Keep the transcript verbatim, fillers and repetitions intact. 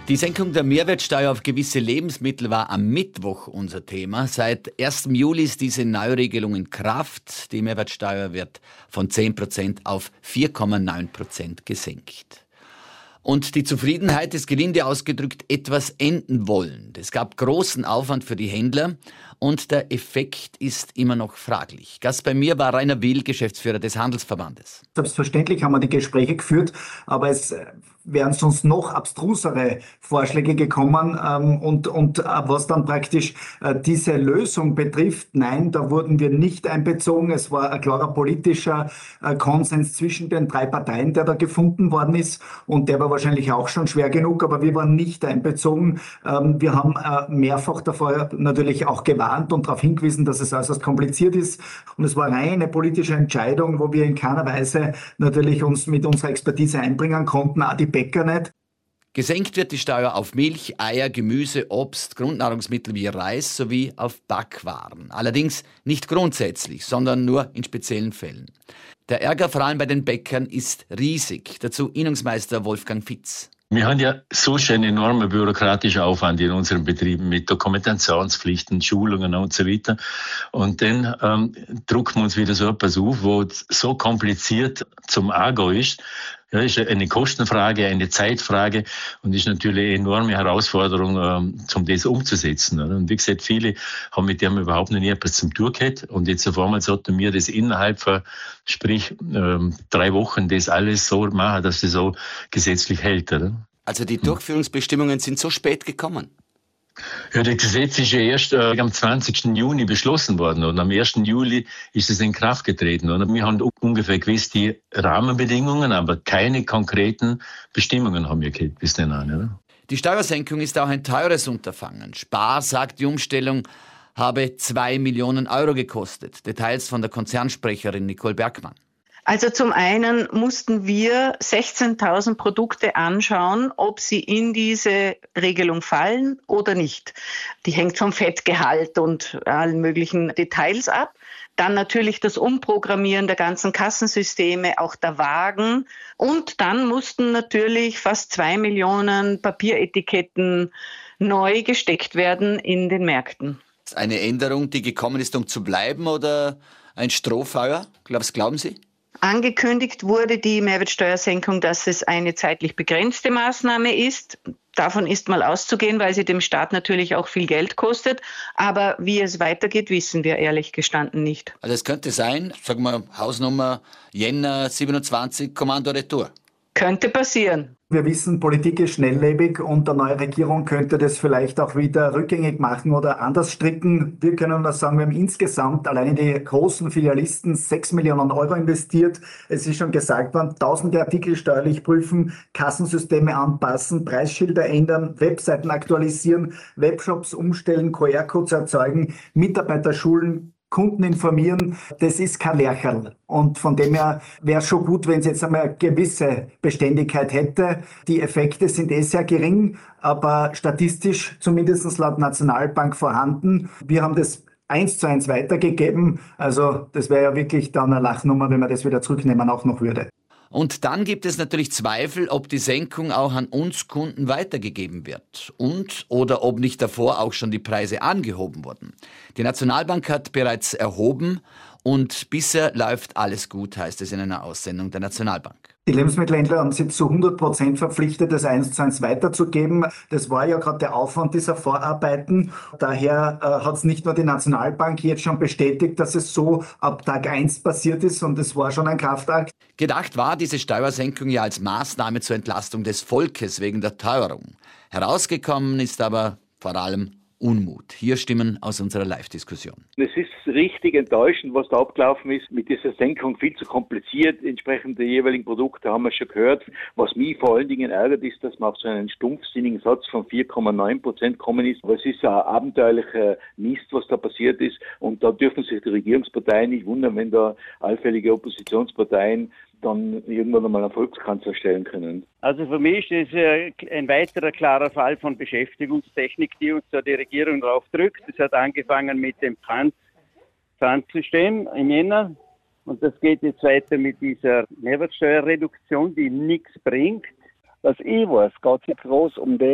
Die Senkung der Mehrwertsteuer auf gewisse Lebensmittel war am Mittwoch unser Thema. Seit ersten Juli ist diese Neuregelung in Kraft. Die Mehrwertsteuer wird von zehn Prozent auf vier Komma neun Prozent gesenkt. Und die Zufriedenheit ist gelinde ausgedrückt etwas enden wollend. Es gab großen Aufwand für die Händler und der Effekt ist immer noch fraglich. Gast bei mir war Rainer Will, Geschäftsführer des Handelsverbandes. Selbstverständlich haben wir die Gespräche geführt, aber es wären sonst noch abstrusere Vorschläge gekommen. Ähm, und, und was dann praktisch äh, diese Lösung betrifft, nein, da wurden wir nicht einbezogen. Es war ein klarer politischer äh, Konsens zwischen den drei Parteien, der da gefunden worden ist. Und der war wahrscheinlich auch schon schwer genug, aber wir waren nicht einbezogen. Ähm, wir haben äh, mehrfach davor natürlich auch gewarnt und darauf hingewiesen, dass es äußerst kompliziert ist. Und es war rein eine politische Entscheidung, wo wir in keiner Weise natürlich uns mit unserer Expertise einbringen konnten, auch die Bäcker nicht. Gesenkt wird die Steuer auf Milch, Eier, Gemüse, Obst, Grundnahrungsmittel wie Reis sowie auf Backwaren. Allerdings nicht grundsätzlich, sondern nur in speziellen Fällen. Der Ärger vor allem bei den Bäckern ist riesig. Dazu Innungsmeister Wolfgang Fitz. Wir haben ja so schon einen enormen bürokratischen Aufwand in unseren Betrieben mit Dokumentationspflichten, Schulungen und so weiter. Und dann ähm, drucken wir uns wieder so etwas auf, wo so kompliziert zum Angehen ist. Ja, ist eine Kostenfrage, eine Zeitfrage und ist natürlich eine enorme Herausforderung, ähm, um das umzusetzen. Oder? Und wie gesagt, viele haben mit dem überhaupt noch nie etwas zum Tun gehabt. Und jetzt auf einmal sollten wir das innerhalb von, sprich, ähm, drei Wochen das alles so machen, dass das so gesetzlich hält. Oder? Also die Durchführungsbestimmungen sind so spät gekommen? Ja, das Gesetz ist ja erst äh, am zwanzigsten Juni beschlossen worden und am ersten Juli ist es in Kraft getreten. Und wir haben ungefähr gewiss die Rahmenbedingungen, aber keine konkreten Bestimmungen haben wir gehabt bis dahin. Oder? Die Steuersenkung ist auch ein teures Unterfangen. Spar sagt, die Umstellung habe zwei Millionen Euro gekostet. Details von der Konzernsprecherin Nicole Bergmann. Also zum einen mussten wir sechzehntausend Produkte anschauen, ob sie in diese Regelung fallen oder nicht. Die hängt vom Fettgehalt und allen möglichen Details ab. Dann natürlich das Umprogrammieren der ganzen Kassensysteme, auch der Wagen. Und dann mussten natürlich fast zwei Millionen Papieretiketten neu gesteckt werden in den Märkten. Eine Änderung, die gekommen ist, um zu bleiben, oder ein Strohfeuer? Was glauben Sie? Angekündigt wurde die Mehrwertsteuersenkung, dass es eine zeitlich begrenzte Maßnahme ist. Davon ist mal auszugehen, weil sie dem Staat natürlich auch viel Geld kostet. Aber wie es weitergeht, wissen wir ehrlich gestanden nicht. Also es könnte sein, sagen wir Hausnummer Jänner siebenundzwanzig, Kommando Retour. Könnte passieren. Wir wissen, Politik ist schnelllebig und eine neue Regierung könnte das vielleicht auch wieder rückgängig machen oder anders stricken. Wir können das sagen, wir haben insgesamt allein in die großen Filialisten sechs Millionen Euro investiert. Es ist schon gesagt worden, tausende Artikel steuerlich prüfen, Kassensysteme anpassen, Preisschilder ändern, Webseiten aktualisieren, Webshops umstellen, Q R-Codes erzeugen, Mitarbeiter schulen, Kunden informieren, das ist kein Lercherl. Und von dem her wäre es schon gut, wenn es jetzt einmal eine gewisse Beständigkeit hätte. Die Effekte sind eh sehr gering, aber statistisch zumindest laut Nationalbank vorhanden. Wir haben das eins zu eins weitergegeben. Also das wäre ja wirklich dann eine Lachnummer, wenn man das wieder zurücknehmen auch noch würde. Und dann gibt es natürlich Zweifel, ob die Senkung auch an uns Kunden weitergegeben wird und oder ob nicht davor auch schon die Preise angehoben wurden. Die Nationalbank hat bereits erhoben und bisher läuft alles gut, heißt es in einer Aussendung der Nationalbank. Die Lebensmittelhändler sind zu hundert Prozent verpflichtet, das eins zu eins weiterzugeben. Das war ja gerade der Aufwand dieser Vorarbeiten. Daher äh, hat es nicht nur die Nationalbank jetzt schon bestätigt, dass es so ab Tag eins passiert ist und es war schon ein Kraftakt. Gedacht war diese Steuersenkung ja als Maßnahme zur Entlastung des Volkes wegen der Teuerung. Herausgekommen ist aber vor allem Unmut. Hier Stimmen aus unserer Live-Diskussion. Es ist richtig enttäuschend, was da abgelaufen ist. Mit dieser Senkung viel zu kompliziert. Entsprechend der jeweiligen Produkte haben wir schon gehört. Was mich vor allen Dingen ärgert, ist, dass man auf so einen stumpfsinnigen Satz von vier Komma neun Prozent gekommen ist. Aber es ist ein abenteuerlicher Mist, was da passiert ist. Und da dürfen sich die Regierungsparteien nicht wundern, wenn da allfällige Oppositionsparteien dann irgendwann einmal einen Volkskanzler stellen können. Also für mich ist es ein weiterer klarer Fall von Beschäftigungstechnik, die uns da die Regierung drauf drückt. Es hat angefangen mit dem Pfand, Pfandsystem im Jänner und das geht jetzt weiter mit dieser Mehrwertsteuerreduktion, die nichts bringt. Was ich weiß, geht es groß um das,